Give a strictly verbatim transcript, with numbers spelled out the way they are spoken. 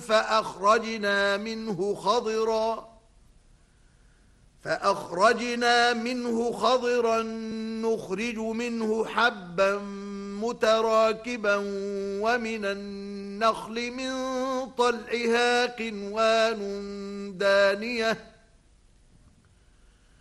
فأخرجنا منه خضرا فأخرجنا منه خضرا نخرج منه حبا متراكبا ومن النخل من طلعها قنوان دانية